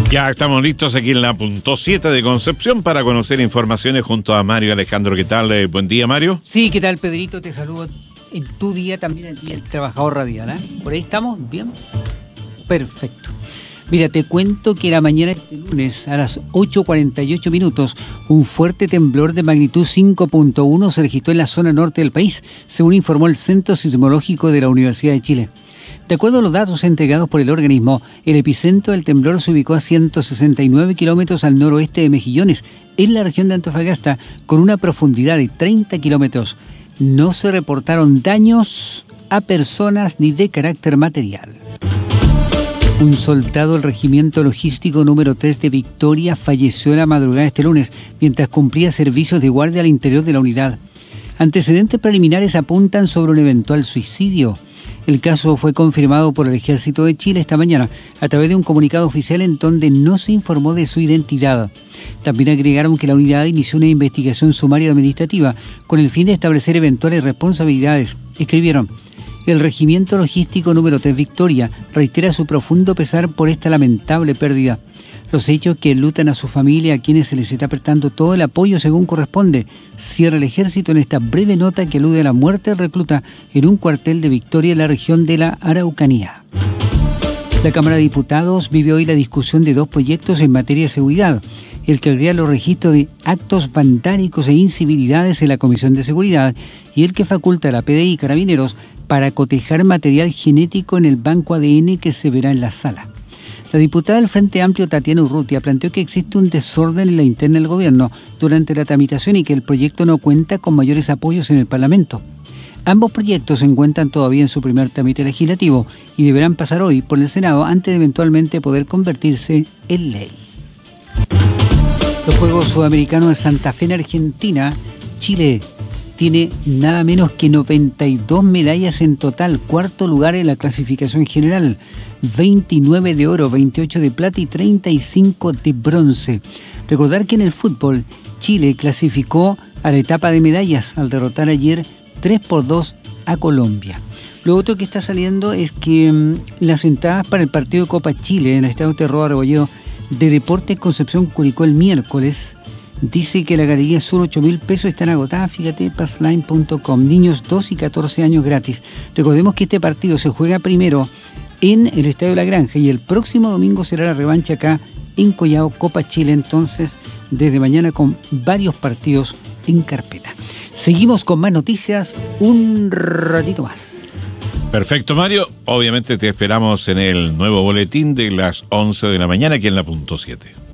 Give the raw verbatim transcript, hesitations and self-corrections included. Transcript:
Ya estamos listos aquí en la punto siete de Concepción para conocer informaciones junto a Mario Alejandro. ¿Qué tal? Eh, buen día, Mario. Sí, ¿qué tal, Pedrito? Te saludo en tu día, también en el trabajador radial, ¿eh? ¿Por ahí estamos? ¿Bien? Perfecto. Mira, te cuento que la mañana de este lunes a las ocho cuarenta y ocho minutos, un fuerte temblor de magnitud cinco punto uno se registró en la zona norte del país, según informó el Centro Sismológico de la Universidad de Chile. De acuerdo a los datos entregados por el organismo, el epicentro del temblor se ubicó a ciento sesenta y nueve kilómetros al noroeste de Mejillones, en la región de Antofagasta, con una profundidad de treinta kilómetros. No se reportaron daños a personas ni de carácter material. Un soldado del Regimiento Logístico número tres de Victoria falleció en la madrugada de este lunes mientras cumplía servicios de guardia al interior de la unidad. Antecedentes preliminares apuntan sobre un eventual suicidio. El caso fue confirmado por el Ejército de Chile esta mañana a través de un comunicado oficial en donde no se informó de su identidad. También agregaron que la unidad inició una investigación sumaria administrativa con el fin de establecer eventuales responsabilidades. Escribieron: el Regimiento Logístico número tres Victoria reitera su profundo pesar por esta lamentable pérdida. Los hechos que enlutan a su familia, a quienes se les está prestando todo el apoyo según corresponde. Cierra el Ejército en esta breve nota que alude a la muerte del recluta en un cuartel de Victoria en la región de la Araucanía. La Cámara de Diputados vive hoy la discusión de dos proyectos en materia de seguridad. El que crea los registros de actos vandálicos e incivilidades en la Comisión de Seguridad y el que faculta a la P D I y Carabineros para cotejar material genético en el banco A D N que se verá en la sala. La diputada del Frente Amplio, Tatiana Urrutia, planteó que existe un desorden en la interna del gobierno durante la tramitación y que el proyecto no cuenta con mayores apoyos en el Parlamento. Ambos proyectos se encuentran todavía en su primer trámite legislativo y deberán pasar hoy por el Senado antes de eventualmente poder convertirse en ley. Los Juegos Sudamericanos de Santa Fe en Argentina, Chile tiene nada menos que noventa y dos medallas en total, cuarto lugar en la clasificación general, veintinueve de oro, veintiocho de plata y treinta y cinco de bronce. Recordar que en el fútbol, Chile clasificó a la etapa de medallas al derrotar ayer tres por dos a Colombia. Lo otro que está saliendo es que mmm, las entradas para el partido de Copa Chile en el Estadio Terror Rebolledo de Deportes Concepción Curicó el miércoles, dice que la galería sur ocho mil pesos están agotadas, fíjate, passline punto com, niños dos y catorce años gratis. Recordemos que este partido se juega primero en el Estadio La Granja y el próximo domingo será la revancha acá en Collao, Copa Chile, entonces desde mañana con varios partidos en carpeta. Seguimos con más noticias un ratito más. Perfecto, Mario. Obviamente te esperamos en el nuevo boletín de las once de la mañana aquí en la punto siete.